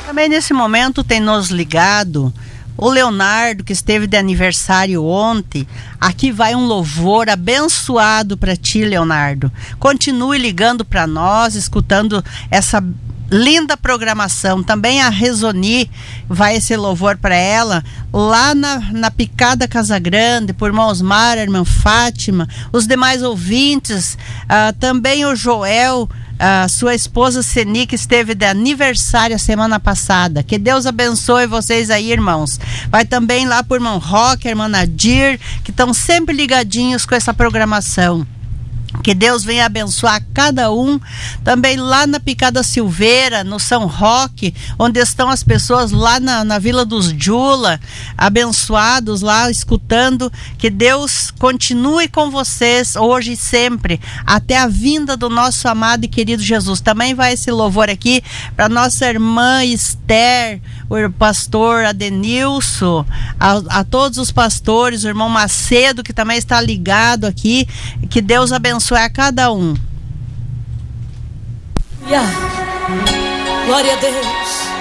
Também nesse momento tem nos ligado o Leonardo, que esteve de aniversário ontem. Aqui vai um louvor abençoado para ti, Leonardo. Continue ligando para nós, escutando essa linda programação. Também a Rezoni vai esse louvor para ela lá na Picada Casa Grande, por irmão Osmar, irmã Fátima, os demais ouvintes, também o Joel, sua esposa Seni, que esteve de aniversário a semana passada. Que Deus abençoe vocês aí, irmãos. Vai também lá por irmão Roque, a irmã Nadir, que estão sempre ligadinhos com essa programação. Que Deus venha abençoar cada um. Também lá na Picada Silveira, no São Roque, onde estão as pessoas lá na Vila dos Jula, abençoados lá, escutando. Que Deus continue com vocês hoje e sempre, até a vinda do nosso amado e querido Jesus. Também vai esse louvor aqui para nossa irmã Esther, o pastor Adenilson, a todos os pastores, o irmão Macedo, que também está ligado aqui. Que Deus abençoe a cada um. Glória a Deus.